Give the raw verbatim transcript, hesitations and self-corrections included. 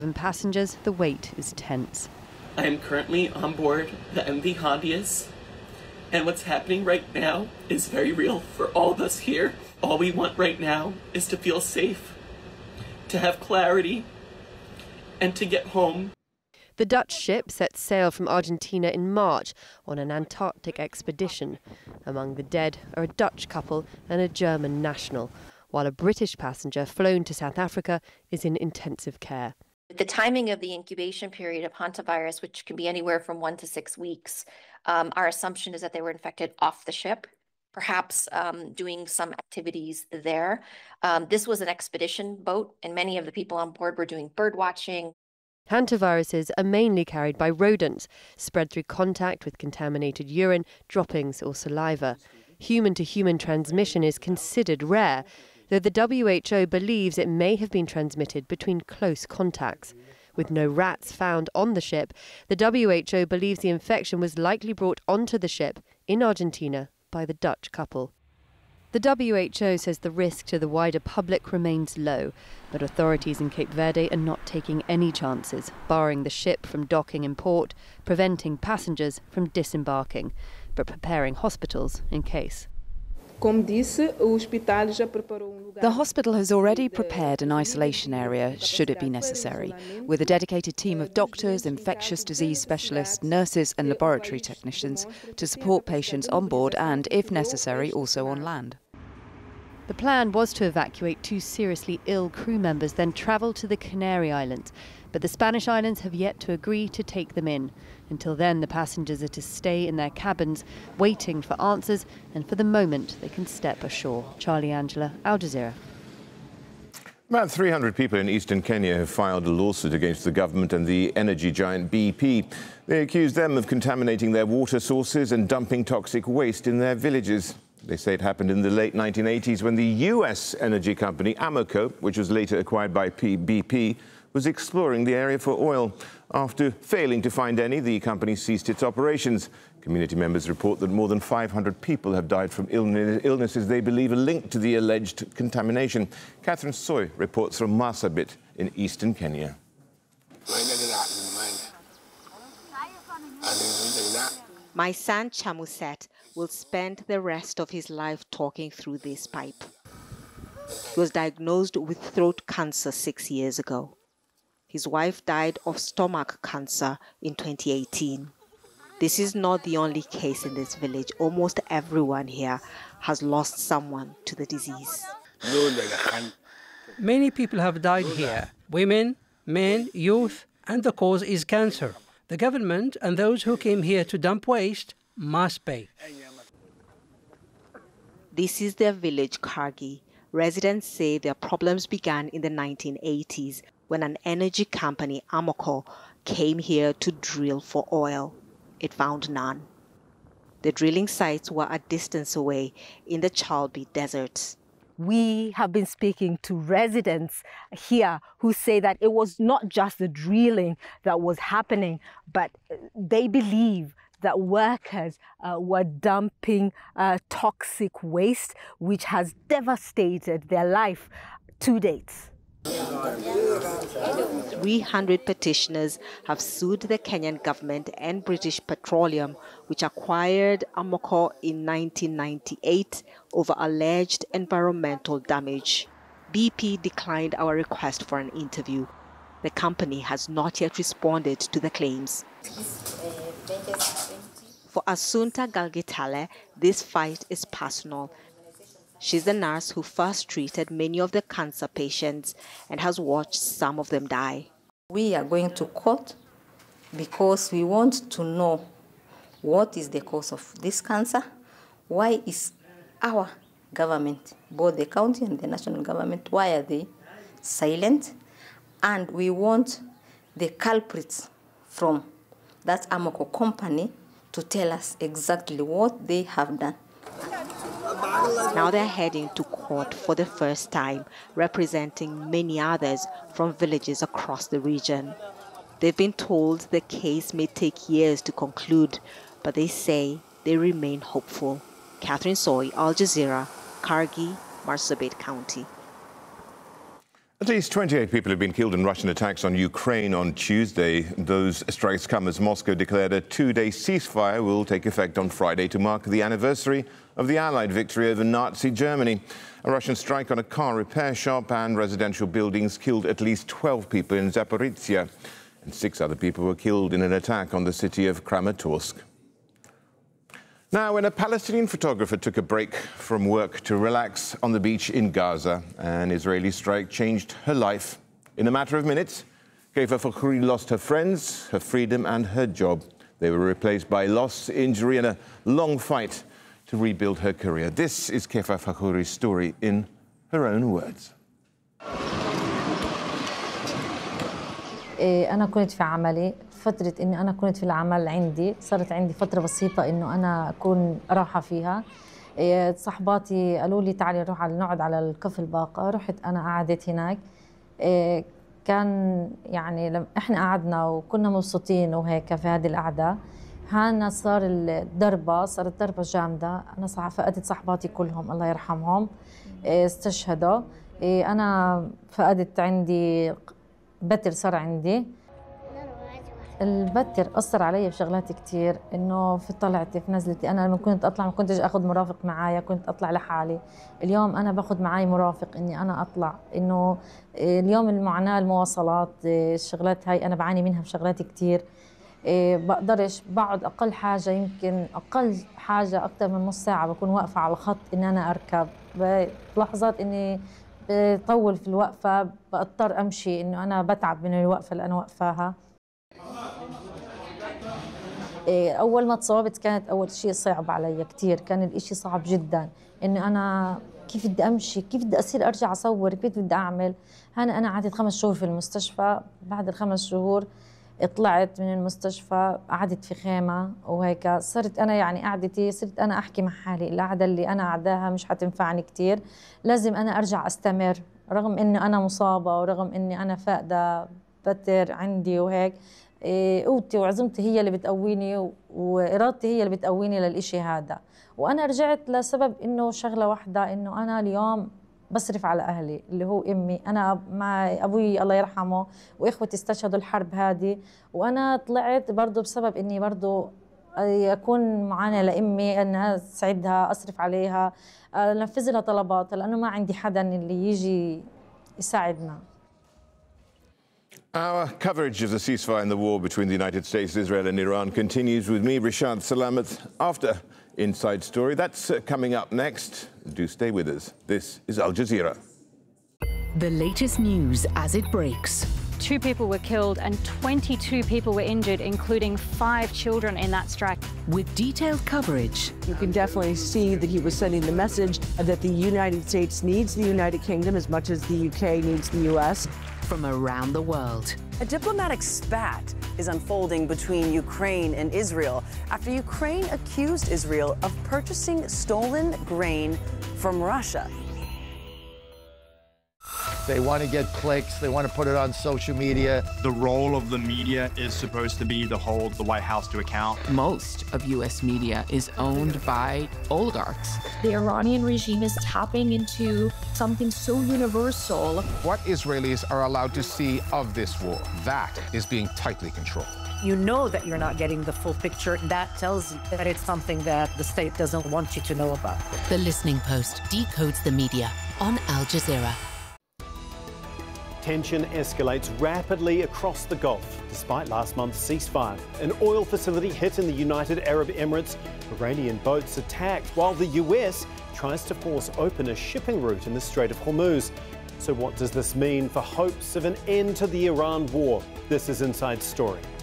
And passengers, the wait is tense. I am currently on board the M V Hondius, and what's happening right now is very real for all of us here. All we want right now is to feel safe, to have clarity, and to get home. The Dutch ship set sail from Argentina in March on an Antarctic expedition. Among the dead are a Dutch couple and a German national, while a British passenger flown to South Africa is in intensive care. The timing of the incubation period of hantavirus, which can be anywhere from one to six weeks, um, our assumption is that they were infected off the ship, perhaps um, doing some activities there. Um, this was an expedition boat, and many of the people on board were doing bird watching. Hantaviruses are mainly carried by rodents, spread through contact with contaminated urine, droppings or saliva. Human-to-human transmission is considered rare, though the W H O believes it may have been transmitted between close contacts. With no rats found on the ship, the W H O believes the infection was likely brought onto the ship in Argentina by the Dutch couple. The W H O says the risk to the wider public remains low, but authorities in Cape Verde are not taking any chances, barring the ship from docking in port, preventing passengers from disembarking, but preparing hospitals in case. The hospital has already prepared an isolation area, should it be necessary, with a dedicated team of doctors, infectious disease specialists, nurses and laboratory technicians to support patients on board and, if necessary, also on land. The plan was to evacuate two seriously ill crew members, then travel to the Canary Islands, but the Spanish islands have yet to agree to take them in. Until then, the passengers are to stay in their cabins, waiting for answers and for the moment they can step ashore. Charlie Angela, Al Jazeera. About three hundred people in eastern Kenya have filed a lawsuit against the government and the energy giant B P. They accuse them of contaminating their water sources and dumping toxic waste in their villages. They say it happened in the late nineteen eighties when the U S energy company Amoco, which was later acquired by B P, was exploring the area for oil. After failing to find any, the company ceased its operations. Community members report that more than five hundred people have died from illnesses they believe are linked to the alleged contamination. Catherine Soy reports from Marsabit in eastern Kenya. My son Chamuset will spend the rest of his life talking through this pipe. He was diagnosed with throat cancer six years ago. His wife died of stomach cancer in twenty eighteen. This is not the only case in this village. Almost everyone here has lost someone to the disease. Many people have died here. Women, men, youth, and the cause is cancer. The government and those who came here to dump waste must pay. This is their village, Kargi. Residents say their problems began in the nineteen eighties when an energy company, Amoco, came here to drill for oil. It found none. The drilling sites were a distance away in the Chalbi Desert. We have been speaking to residents here who say that it was not just the drilling that was happening, but they believe that workers uh, were dumping uh, toxic waste, which has devastated their life to date. three hundred petitioners have sued the Kenyan government and British Petroleum, which acquired Amoco in nineteen ninety-eight over alleged environmental damage. B P declined our request for an interview. The company has not yet responded to the claims. For Asunta Galgitale, this fight is personal. She's the nurse who first treated many of the cancer patients and has watched some of them die. We are going to court because we want to know what is the cause of this cancer, why is our government, both the county and the national government, why are they silent? And we want the culprits from that Amoco company to tell us exactly what they have done. Now they're heading to court for the first time, representing many others from villages across the region. They've been told the case may take years to conclude, but they say they remain hopeful. Catherine Soy, Al Jazeera, Kargi, Marsabit County. At least twenty-eight people have been killed in Russian attacks on Ukraine on Tuesday. Those strikes come as Moscow declared a two-day ceasefire will take effect on Friday to mark the anniversary of the Allied victory over Nazi Germany. A Russian strike on a car repair shop and residential buildings killed at least twelve people in Zaporizhia, and six other people were killed in an attack on the city of Kramatorsk. Now, when a Palestinian photographer took a break from work to relax on the beach in Gaza, an Israeli strike changed her life. In a matter of minutes, Keifa Fakhoury lost her friends, her freedom and her job. They were replaced by loss, injury and a long fight to rebuild her career. This is Keifa Fakhoury's story in her own words. أنا كنت في عملي فترة إني أنا كنت في العمل عندي صارت عندي فترة بسيطة إنه أنا أكون راحة فيها. صحباتي قالوا لي تعالي نروح على نقعد على الكف الباقة. رحت أنا قعدت هناك. كان يعني لما إحنا قعدنا وكنا مبسوطين وهيك في هذه القعدة هانا صار الضربة صارت ضربة جامدة. أنا فقدت صحباتي كلهم الله يرحمهم استشهدوا. أنا فقدت عندي بتر صار عندي. البتر أثر علي بشغلات كتير إنه في طلعتي في نزلتي. أنا لما كنت أطلع ما كنتش أخذ مرافق معايا كنت أطلع لحالي. اليوم أنا باخذ معاي مرافق إني أنا أطلع. إنه اليوم المعاناة المواصلات الشغلات هاي أنا بعاني منها بشغلات كتير. بقدرش بقعد أقل حاجة يمكن أقل حاجة أكتر من نص ساعة بكون واقفة على الخط إن أنا أركب. بلحظات إني بطول في الوقفة بضطر أمشي إنه أنا بتعب من الوقفة اللي أنا وقفاها. أول ما تصابت كانت أول شيء صعب علي كتير. كان الإشي صعب جدا إنه أنا كيف بدي أمشي كيف بدي أصير أرجع أصور كيف بدي أعمل. هنا أنا قعدت خمس شهور في المستشفى. بعد الخمس شهور طلعت من المستشفى قعدت في خيمة وهيك صرت أنا يعني قعدتي صرت أنا أحكي مع حالي القعدة اللي أنا قعداها مش حتنفعني كتير. لازم أنا أرجع أستمر رغم إني أنا مصابة ورغم إني أنا فاقدة بتر عندي وهيك. قوتي وعزمتي هي اللي بتقويني وإرادتي هي اللي بتقويني للإشي هذا. وأنا رجعت لسبب إنه شغلة واحدة إنه أنا اليوم بصرف على أهلي اللي هو أمي. أنا مع أبوي الله يرحمه وإخوتي استشهدوا الحرب هذه. وأنا طلعت برضو بسبب إني برضو أكون معاناة لأمي أنها أسعدها أصرف عليها أنفذ لها طلباتها لأنه ما عندي حدا اللي يجي يساعدنا. Our coverage of the ceasefire in the war between the United States, Israel and Iran continues with me, Rishad Salamat, after Inside Story. That's uh, coming up next. Do stay with us. This is Al Jazeera. The latest news as it breaks. Two people were killed and twenty-two people were injured, including five children in that strike. With detailed coverage. You can definitely see that he was sending the message that the United States needs the United Kingdom as much as the U K needs the U S. From around the world. A diplomatic spat is unfolding between Ukraine and Israel after Ukraine accused Israel of purchasing stolen grain from Russia. They want to get clicks. They want to put it on social media. The role of the media is supposed to be to hold the White House to account. Most of U S media is owned by oligarchs. The Iranian regime is tapping into something so universal. What Israelis are allowed to see of this war, that is being tightly controlled. You know that you're not getting the full picture. That tells you that it's something that the state doesn't want you to know about. The Listening Post decodes the media on Al Jazeera. Tension escalates rapidly across the Gulf despite last month's ceasefire. An oil facility hit in the United Arab Emirates. Iranian boats attacked while the U S tries to force open a shipping route in the Strait of Hormuz. So what does this mean for hopes of an end to the Iran war? This is Inside Story.